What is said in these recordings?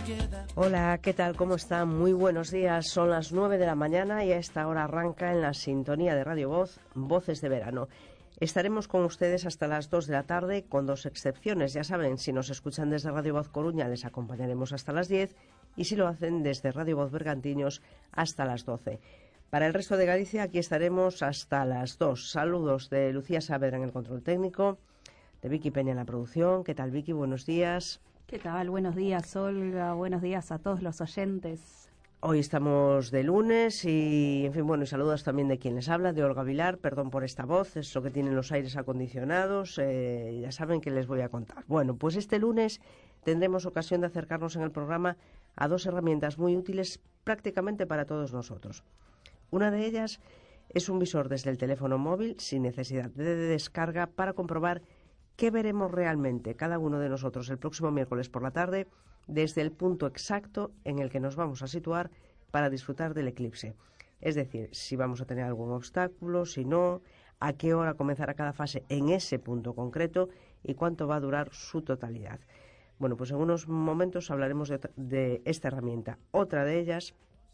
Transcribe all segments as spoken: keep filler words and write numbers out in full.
Hola, ¿qué tal? ¿Cómo están? Muy buenos días. Son las nueve de la mañana y a esta hora arranca en la sintonía de Radio Voz, Voces de Verano. Estaremos con ustedes hasta las dos de la tarde, con dos excepciones. Ya saben, si nos escuchan desde Radio Voz Coruña, les acompañaremos hasta las diez, y si lo hacen desde Radio Voz Bergantiños, hasta las doce. Para el resto de Galicia, aquí estaremos hasta las dos. Saludos de Lucía Saavedra en el control técnico, de Vicky Peña en la producción. ¿Qué tal, Vicky? Buenos días. ¿Qué tal? Buenos días, Olga. Buenos días a todos los oyentes. Hoy estamos de lunes y, en fin, bueno, y saludos también de quien les habla, de Olga Vilar. Perdón por esta voz, es lo que tienen los aires acondicionados. Eh, ya saben que les voy a contar. Bueno, pues este lunes tendremos ocasión de acercarnos en el programa a dos herramientas muy útiles prácticamente para todos nosotros. Una de ellas es un visor desde el teléfono móvil sin necesidad de descarga para comprobar qué veremos realmente cada uno de nosotros el próximo miércoles por la tarde desde el punto exacto en el que nos vamos a situar para disfrutar del eclipse. Es decir, si vamos a tener algún obstáculo, si no, a qué hora comenzará cada fase en ese punto concreto y cuánto va a durar su totalidad. Bueno, pues en unos momentos hablaremos de, de esta herramienta. Otra de ellas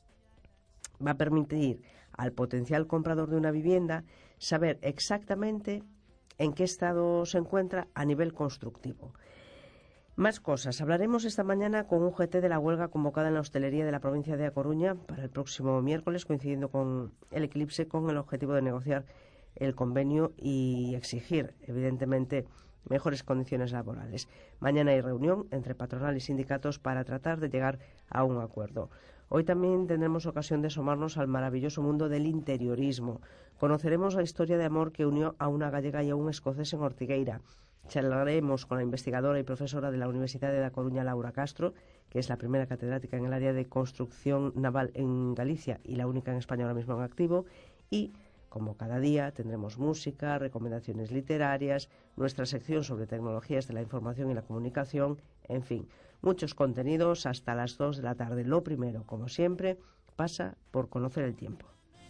va a permitir al potencial comprador de una vivienda saber exactamente en qué estado se encuentra a nivel constructivo. Más cosas. Hablaremos esta mañana con un G T de la huelga convocada en la hostelería de la provincia de A Coruña para el próximo miércoles, coincidiendo con el eclipse, con el objetivo de negociar el convenio y exigir, evidentemente, mejores condiciones laborales. Mañana hay reunión entre patronal y sindicatos para tratar de llegar a un acuerdo. Hoy también tendremos ocasión de asomarnos al maravilloso mundo del interiorismo. Conoceremos la historia de amor que unió a una gallega y a un escocés en Ortigueira. Charlaremos con la investigadora y profesora de la Universidad de A Coruña, Laura Castro, que es la primera catedrática en el área de construcción naval en Galicia y la única en España ahora mismo en activo. Y, como cada día, tendremos música, recomendaciones literarias, nuestra sección sobre tecnologías de la información y la comunicación, en fin, muchos contenidos hasta las dos de la tarde. Lo primero, como siempre, pasa por conocer el tiempo.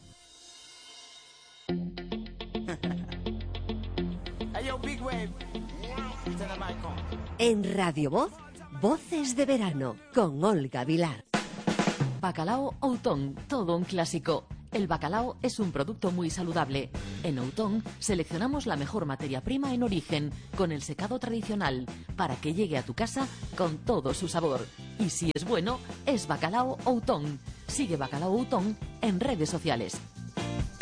En Radio Voz, Voces de Verano, con Olga Vilar. Bacalao Outón, todo un clásico. El bacalao es un producto muy saludable. En Outón seleccionamos la mejor materia prima en origen, con el secado tradicional, para que llegue a tu casa con todo su sabor. Y si es bueno, es Bacalao Outón. Sigue Bacalao Outón en redes sociales.